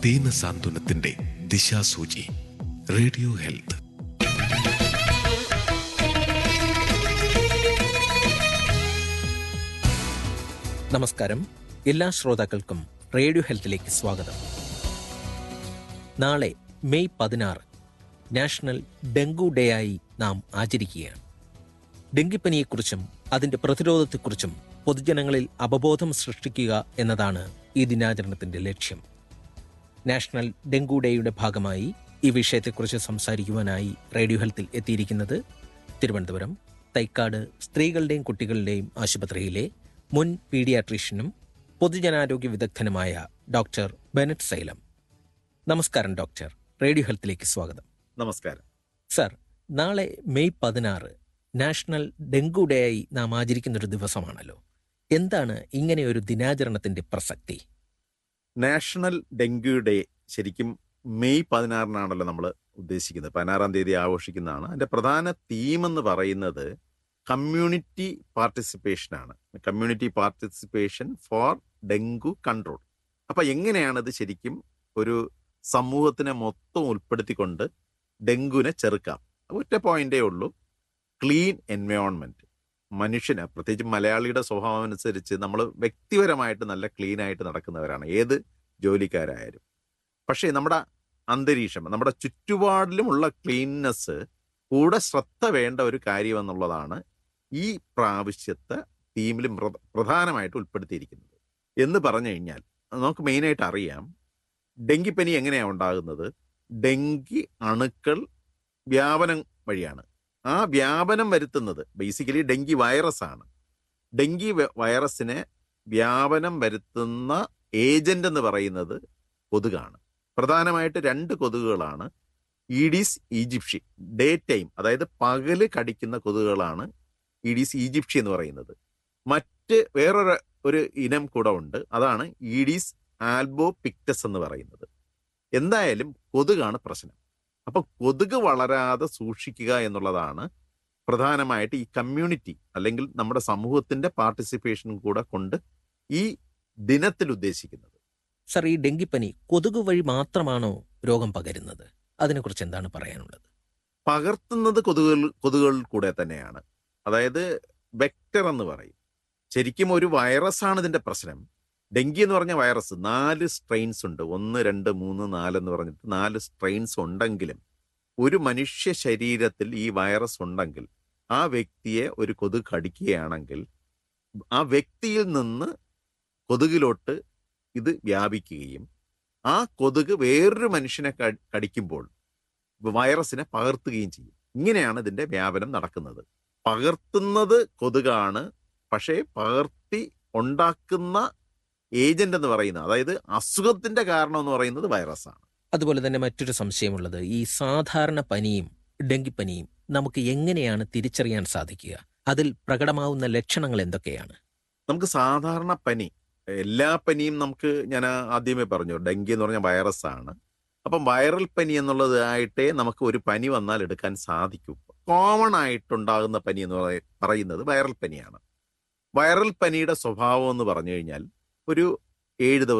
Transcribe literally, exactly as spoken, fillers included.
ദീന സാന്ത്വനത്തിന്റെ ദിശാസൂചി. Radio health. നമസ്കാരം. എല്ലാ ശ്രോതാക്കൾക്കും റേഡിയോ ഹെൽത്തിലേക്ക് സ്വാഗതം. നാളെ മെയ് പതിനാറ് നാഷണൽ ഡെങ്കു ഡേ ആയി നാം ആചരിക്കുകയാണ്. ഡെങ്കിപ്പനിയെക്കുറിച്ചും അതിൻ്റെ പ്രതിരോധത്തെക്കുറിച്ചും പൊതുജനങ്ങളിൽ അവബോധം സൃഷ്ടിക്കുക എന്നതാണ് ഈ ദിനാചരണത്തിൻ്റെ ലക്ഷ്യം. നാഷണൽ ഡെങ്കു ഡേയുടെ ഭാഗമായി ഈ വിഷയത്തെക്കുറിച്ച് സംസാരിക്കുവാനായി റേഡിയോ ഹെൽത്തിൽ എത്തിയിരിക്കുന്നത് തിരുവനന്തപുരം തൈക്കാട് സ്ത്രീകളുടെയും കുട്ടികളുടെയും ആശുപത്രിയിലെ മുൻ പീഡിയാട്രീഷ്യനും പൊതുജനാരോഗ്യ വിദഗ്ധനുമായ ഡോക്ടർ ബെനറ്റ് സൈലം. നമസ്കാരം ഡോക്ടർ. റേഡിയോ ഹെൽത്തിലേക്ക് സ്വാഗതം. നമസ്കാരം സർ. നാളെ മെയ് പതിനാറ് നാഷണൽ ഡെങ്കു ഡേ ആയി നാം ആചരിക്കുന്നൊരു ദിവസമാണല്ലോ. എന്താണ് ഇങ്ങനെ ഒരു ദിനാചരണത്തിന്റെ പ്രസക്തി? നാഷണൽ ഡെങ്കു ഡേ ശരിക്കും മെയ് പതിനാറിനാണല്ലോ നമ്മൾ ഉദ്ദേശിക്കുന്നത്. പതിനാറാം തീയതി ആഘോഷിക്കുന്നതാണ്. അതിന്റെ പ്രധാന തീം എന്ന് പറയുന്നത് community പാർട്ടിസിപ്പേഷനാണ്. Community participation four dengue control. അപ്പൊ എങ്ങനെയാണിത് ശരിക്കും ഒരു സമൂഹത്തിനെ മൊത്തം ഉൾപ്പെടുത്തിക്കൊണ്ട് ഡെങ്കുവിനെ ചെറുക്കാം? ഒറ്റ പോയിന്റേ ഉള്ളൂ, ക്ലീൻ എൻവയോൺമെന്റ്. മനുഷ്യന്, പ്രത്യേകിച്ച് മലയാളിയുടെ സ്വഭാവം അനുസരിച്ച് നമ്മൾ വ്യക്തിപരമായിട്ട് നല്ല ക്ലീൻ ആയിട്ട് നടക്കുന്നവരാണ്, ഏത് ജോലിക്കാരായാലും. പക്ഷേ നമ്മുടെ അന്തരീക്ഷം, നമ്മുടെ ചുറ്റുപാടിലുമുള്ള ക്ലീൻനെസ് കൂടെ ശ്രദ്ധ വേണ്ട ഒരു കാര്യം എന്നുള്ളതാണ് ഈ പ്രാവശ്യത്തെ തീമിലും പ്രധാനമായിട്ട് ഉൾപ്പെടുത്തിയിരിക്കുന്നത്. എന്ന് പറഞ്ഞു കഴിഞ്ഞാൽ നമുക്ക് മെയിനായിട്ട് അറിയാം, ഡെങ്കിപ്പനി എങ്ങനെയാണ് ഉണ്ടാകുന്നത്? ഡെങ്കി അണുക്കൾ വ്യാപനം വഴിയാണ്. ആ വ്യാപനം വരുത്തുന്നത് ബേസിക്കലി ഡെങ്കി വൈറസ് ആണ്. ഡെങ്കി വൈറസിനെ വ്യാപനം വരുത്തുന്ന ഏജന്റ് എന്ന് പറയുന്നത് കൊതുകാണ്. പ്രധാനമായിട്ട് രണ്ട് കൊതുകുകളാണ്. ഈഡിസ് ഈജിപ്ഷി, ഡേ ടൈം, അതായത് പകല് കടിക്കുന്ന കൊതുകുകളാണ് ഈഡിസ് ഈജിപ്ഷി എന്ന് പറയുന്നത്. മറ്റ് വേറൊരു ഒരു ഇനം കൂടെ ഉണ്ട്, അതാണ് ഈഡിസ് ആൽബോ പിക്ടസ് എന്ന് പറയുന്നത്. എന്തായാലും കൊതുകാണ് പ്രശ്നം. അപ്പൊ കൊതുക് വളരാതെ സൂക്ഷിക്കുക എന്നുള്ളതാണ് പ്രധാനമായിട്ട് ഈ കമ്മ്യൂണിറ്റി അല്ലെങ്കിൽ നമ്മുടെ സമൂഹത്തിന്റെ പാർട്ടിസിപ്പേഷൻ കൂടെ കൊണ്ട് ഈ ദിനത്തിൽ ഉദ്ദേശിക്കുന്നത്. സർ, ഈ ഡെങ്കിപ്പനി കൊതുക് വഴി മാത്രമാണോ രോഗം പകരുന്നത്? അതിനെക്കുറിച്ച് എന്താണ് പറയാനുള്ളത്? പകർത്തുന്നത് കൊതുകുകൾ കൊതുകുകളിൽ കൂടെ തന്നെയാണ്. അതായത് വെക്ടർ എന്ന് പറയും. ശരിക്കും ഒരു വൈറസാണ് ഇതിന്റെ പ്രശ്നം. ഡെങ്കി എന്ന് പറഞ്ഞ വൈറസ് നാല് സ്ട്രെയിൻസ് ഉണ്ട്. ഒന്ന്, രണ്ട്, മൂന്ന്, നാല് എന്ന് പറഞ്ഞിട്ട് നാല് സ്ട്രെയിൻസ് ഉണ്ടെങ്കിലും ഒരു മനുഷ്യ ശരീരത്തിൽ ഈ വൈറസ് ഉണ്ടെങ്കിൽ ആ വ്യക്തിയെ ഒരു കൊതുക് കടിക്കുകയാണെങ്കിൽ ആ വ്യക്തിയിൽ നിന്ന് കൊതുകിലോട്ട് ഇത് വ്യാപിക്കുകയും ആ കൊതുക് വേറൊരു മനുഷ്യനെ കടിക്കുമ്പോൾ വൈറസിനെ പകർത്തുകയും ചെയ്യും. ഇങ്ങനെയാണ് ഇതിന്റെ വ്യാപനം നടക്കുന്നത്. പകർത്തുന്നത് കൊതുകാണ്, പക്ഷേ പകർത്തി ഉണ്ടാക്കുന്ന ഏജന്റ് എന്ന് പറയുന്നത്, അതായത് അസുഖത്തിന്റെ കാരണം എന്ന് പറയുന്നത് വൈറസാണ്. അതുപോലെ തന്നെ മറ്റൊരു സംശയമുള്ളത്, ഈ സാധാരണ പനിയും ഡെങ്കിപ്പനിയും നമുക്ക് എങ്ങനെയാണ് തിരിച്ചറിയാൻ സാധിക്കുക? അതിൽ പ്രകടമാവുന്ന ലക്ഷണങ്ങൾ എന്തൊക്കെയാണ്? നമുക്ക് സാധാരണ പനി, എല്ലാ പനിയും നമുക്ക്, ഞാൻ ആദ്യമേ പറഞ്ഞു, ഡെങ്കി എന്ന് പറഞ്ഞ വൈറസ് ആണ്. അപ്പം വൈറൽ പനി എന്നുള്ളതായിട്ടേ നമുക്ക് ഒരു പനി വന്നാൽ എടുക്കാൻ സാധിക്കൂ. കോമൺ ആയിട്ടുണ്ടാകുന്ന പനി എന്ന് പറയുന്നത് വൈറൽ പനിയാണ്. വൈറൽ പനിയുടെ സ്വഭാവം എന്ന് പറഞ്ഞു കഴിഞ്ഞാൽ ഒരു ഏഴ് ദിവസം